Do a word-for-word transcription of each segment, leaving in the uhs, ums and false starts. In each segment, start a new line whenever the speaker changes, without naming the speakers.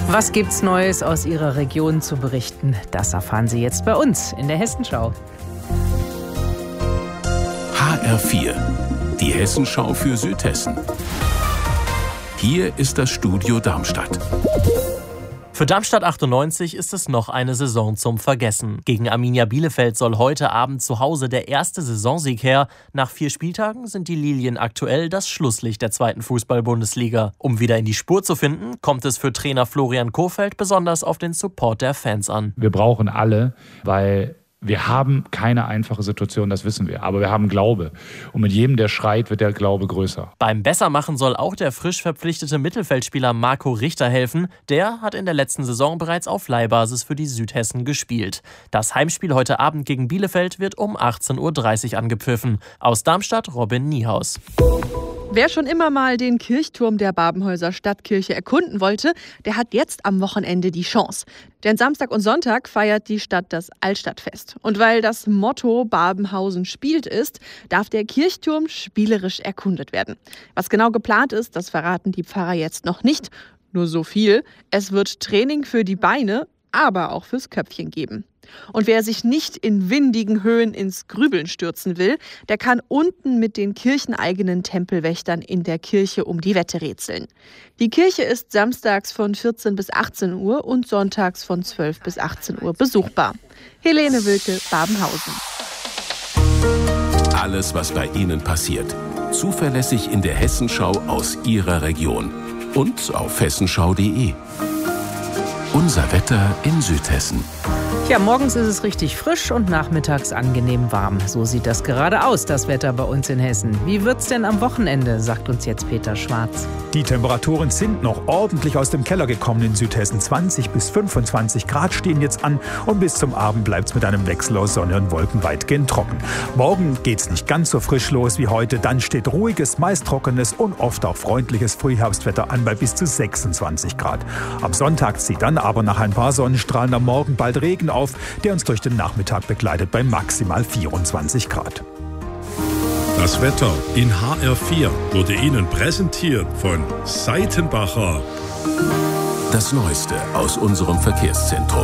Was gibt's Neues aus Ihrer Region zu berichten? Das erfahren Sie jetzt bei uns in der Hessenschau.
H R vier, die Hessenschau für Südhessen. Hier ist das Studio Darmstadt.
Für Darmstadt achtundneunzig ist es noch eine Saison zum Vergessen. Gegen Arminia Bielefeld soll heute Abend zu Hause der erste Saisonsieg her. Nach vier Spieltagen sind die Lilien aktuell das Schlusslicht der zweiten Fußball-Bundesliga. Um wieder in die Spur zu finden, kommt es für Trainer Florian Kohfeldt besonders auf den Support der Fans an.
Wir brauchen alle, weil wir haben keine einfache Situation, das wissen wir. Aber wir haben Glaube. Und mit jedem, der schreit, wird der Glaube größer.
Beim Bessermachen soll auch der frisch verpflichtete Mittelfeldspieler Marco Richter helfen. Der hat in der letzten Saison bereits auf Leihbasis für die Südhessen gespielt. Das Heimspiel heute Abend gegen Bielefeld wird um achtzehn Uhr dreißig angepfiffen. Aus Darmstadt Robin Niehaus.
Wer schon immer mal den Kirchturm der Babenhäuser Stadtkirche erkunden wollte, der hat jetzt am Wochenende die Chance. Denn Samstag und Sonntag feiert die Stadt das Altstadtfest. Und weil das Motto Babenhausen spielt ist, darf der Kirchturm spielerisch erkundet werden. Was genau geplant ist, das verraten die Pfarrer jetzt noch nicht. Nur so viel: Es wird Training für die Beine, aber auch fürs Köpfchen geben. Und wer sich nicht in windigen Höhen ins Grübeln stürzen will, der kann unten mit den kircheneigenen Tempelwächtern in der Kirche um die Wette rätseln. Die Kirche ist samstags von vierzehn bis achtzehn Uhr und sonntags von zwölf bis achtzehn Uhr besuchbar. Helene Wilke, Babenhausen.
Alles, was bei Ihnen passiert, zuverlässig in der Hessenschau aus Ihrer Region und auf hessenschau punkt de. Unser Wetter in Südhessen.
Ja, morgens ist es richtig frisch und nachmittags angenehm warm. So sieht das gerade aus, das Wetter bei uns in Hessen. Wie wird's denn am Wochenende, sagt uns jetzt Peter Schwarz.
Die Temperaturen sind noch ordentlich aus dem Keller gekommen in Südhessen. zwanzig bis fünfundzwanzig Grad stehen jetzt an und bis zum Abend bleibt es mit einem Wechsel aus Sonne und Wolken weitgehend trocken. Morgen geht's nicht ganz so frisch los wie heute. Dann steht ruhiges, meist trockenes und oft auch freundliches Frühherbstwetter an bei bis zu sechsundzwanzig Grad. Am Sonntag zieht dann aber nach ein paar Sonnenstrahlen am Morgen bald Regen auf, der uns durch den Nachmittag begleitet bei maximal vierundzwanzig Grad.
Das Wetter in H R vier wurde Ihnen präsentiert von Seitenbacher.
Das Neueste aus unserem Verkehrszentrum.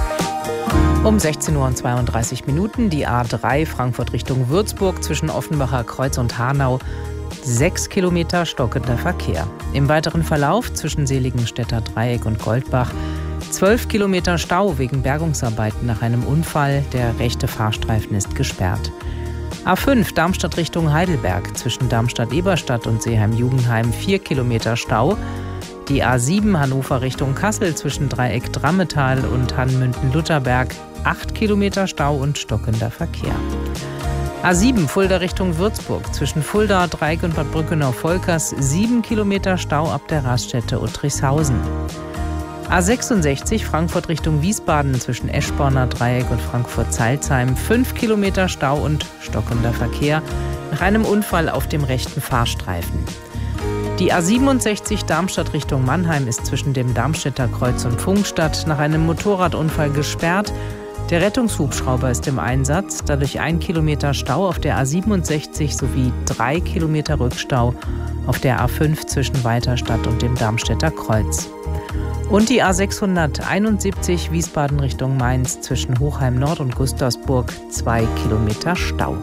Um sechzehn Uhr und zweiunddreißig Minuten die A drei Frankfurt Richtung Würzburg zwischen Offenbacher Kreuz und Hanau. Sechs Kilometer stockender Verkehr. Im weiteren Verlauf zwischen Seligenstädter Dreieck und Goldbach zwölf Kilometer Stau wegen Bergungsarbeiten nach einem Unfall. Der rechte Fahrstreifen ist gesperrt. A fünf Darmstadt Richtung Heidelberg zwischen Darmstadt-Eberstadt und Seeheim-Jugendheim vier Kilometer Stau. Die A sieben Hannover Richtung Kassel zwischen Dreieck Drammetal und Hannmünden-Lutherberg acht Kilometer Stau und stockender Verkehr. A sieben Fulda Richtung Würzburg zwischen Fulda, Dreieck und Bad Brückenau-Volkers sieben Kilometer Stau ab der Raststätte Uttrichshausen. A sechsundsechzig Frankfurt Richtung Wiesbaden zwischen Eschborner Dreieck und Frankfurt-Zeilsheim fünf Kilometer Stau und stockender Verkehr nach einem Unfall auf dem rechten Fahrstreifen. Die A siebenundsechzig Darmstadt Richtung Mannheim ist zwischen dem Darmstädter Kreuz und Pfungstadt nach einem Motorradunfall gesperrt. Der Rettungshubschrauber ist im Einsatz, dadurch ein Kilometer Stau auf der A siebenundsechzig sowie drei Kilometer Rückstau auf der A fünf zwischen Weiterstadt und dem Darmstädter Kreuz. Und die A sechshunderteinundsiebzig Wiesbaden Richtung Mainz zwischen Hochheim Nord und Gustavsburg zwei Kilometer Stau.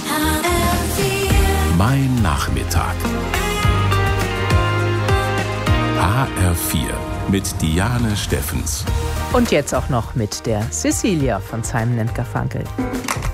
Mein Nachmittag. H R vier mit Diane Steffens.
Und jetzt auch noch mit der Cecilia von Simon and Garfunkel.